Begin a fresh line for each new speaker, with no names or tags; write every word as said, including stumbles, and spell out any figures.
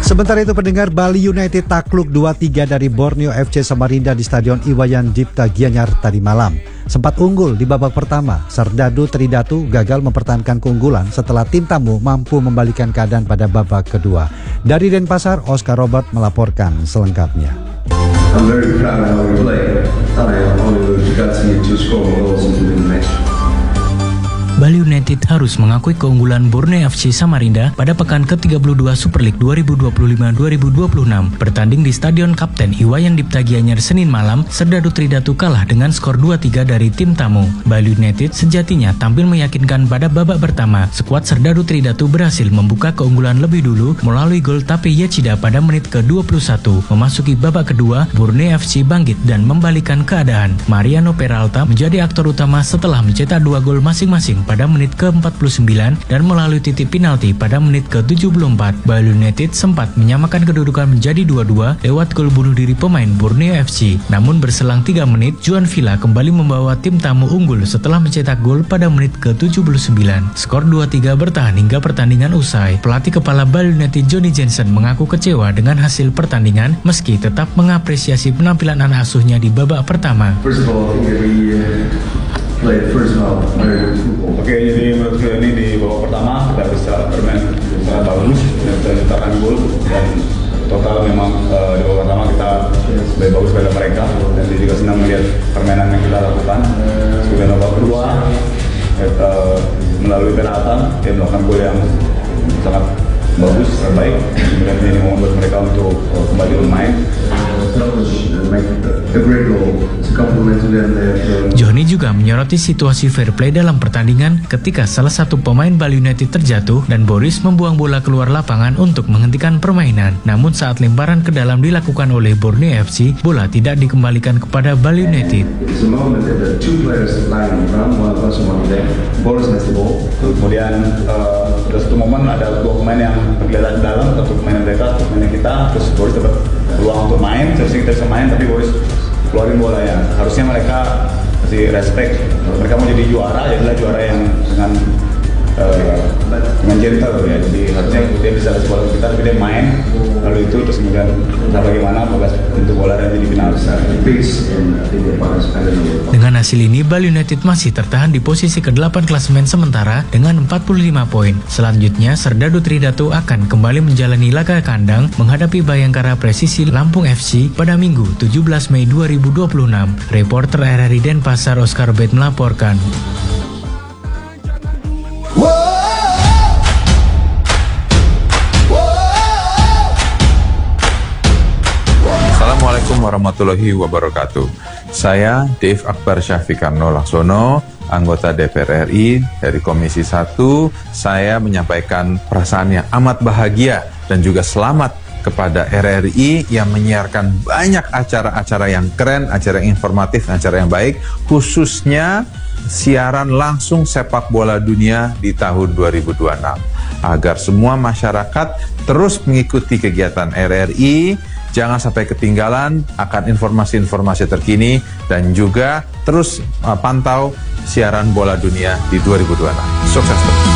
Sementara itu pendengar, Bali United takluk dua tiga dari Borneo F C Samarinda di Stadion Iwayan Dipta Gianyar tadi malam. Sempat unggul di babak pertama, Serdadu Tridatu gagal mempertahankan keunggulan setelah tim tamu mampu membalikan keadaan pada babak kedua. Dari Denpasar, Oscar Robert melaporkan selengkapnya.
I'm very proud of how we played. I only got to score goals in the match.
Bali United harus mengakui keunggulan Borneo F C Samarinda pada pekan ke tiga puluh dua Super League dua ribu dua puluh lima dua ribu dua puluh enam. Bertanding di Stadion Kapten Iwayan Dipta Gianyar Senin malam, Serdadu Tridatu kalah dengan skor dua tiga dari tim tamu. Bali United sejatinya tampil meyakinkan pada babak pertama. Skuad Serdadu Tridatu berhasil membuka keunggulan lebih dulu melalui gol Tape Yachida pada menit ke dua puluh satu. Memasuki babak kedua, Borneo F C bangkit dan membalikan keadaan. Mariano Peralta menjadi aktor utama setelah mencetak dua gol masing-masing pada menit ke empat puluh sembilan dan melalui titik penalti pada menit ke tujuh puluh empat. Bali United sempat menyamakan kedudukan menjadi dua dua lewat gol bunuh diri pemain Borneo F C. Namun berselang tiga menit, Juan Villa kembali membawa tim tamu unggul setelah mencetak gol pada menit ke tujuh puluh sembilan. Skor dua tiga bertahan hingga pertandingan usai. Pelatih kepala Bali United Johnny Jensen mengaku kecewa dengan hasil pertandingan meski tetap mengapresiasi penampilan anak asuhnya di babak pertama.
First of all, I think we uh, played first half very good football.
Oke, jadi menurut saya ini di babak pertama kita bisa bermain sangat bagus dan bisa menciptakan gol, dan total memang uh, di babak pertama kita lebih bagus pada mereka, dan dia juga senang melihat permainan yang kita lakukan. Kemudian babak kedua kita, melalui Peralta dia melakukan gol yang sangat bagus, terbaik. Kemudian ini membuat mereka untuk uh, kembali bermain.
Johnny juga menyoroti situasi fair play dalam pertandingan ketika salah satu pemain Bali United terjatuh dan Boris membuang bola keluar lapangan untuk menghentikan permainan. Namun saat lemparan ke dalam dilakukan oleh Borneo F C, bola tidak dikembalikan kepada Bali United.
Kemudian uh, ada satu momen ada dua pemain yang tergeletak di dalam, satu pemain mereka, satu pemain kita, terus Boris dapat peluang untuk main, seharusnya kita bisa main, tapi Boris keluarin bola yang harusnya mereka kasih respect. Mereka mau jadi juara, jadilah juara yang dengan uh, dengan gentle ya. Jadi harusnya dia bisa kasih bola ke kita, tapi dia main lalu itu terus kemudian entah bagaimana apakah untuk bola dan jadi final.
Dengan hasil ini, Bali United masih tertahan di posisi kedelapan klasemen sementara dengan empat puluh lima poin. Selanjutnya, Serdadu Tridatu akan kembali menjalani laga kandang menghadapi Bayangkara Presisi Lampung F C pada Minggu tujuh belas Mei dua ribu dua puluh enam. Reporter R R I Denpasar Oscar Bet melaporkan.
Assalamualaikum warahmatullahi wabarakatuh. Saya Dave Akbar Syafiqarno Laksono, anggota D P R R I dari Komisi satu. Saya menyampaikan perasaan yang amat bahagia dan juga selamat kepada R R I yang menyiarkan banyak acara-acara yang keren, acara yang informatif, acara yang baik, khususnya siaran langsung sepak bola dunia di tahun dua ribu dua puluh enam. Agar semua masyarakat terus mengikuti kegiatan R R I, jangan sampai ketinggalan akan informasi-informasi terkini, dan juga terus uh, pantau siaran bola dunia di dua ribu dua puluh enam. Sukses terus.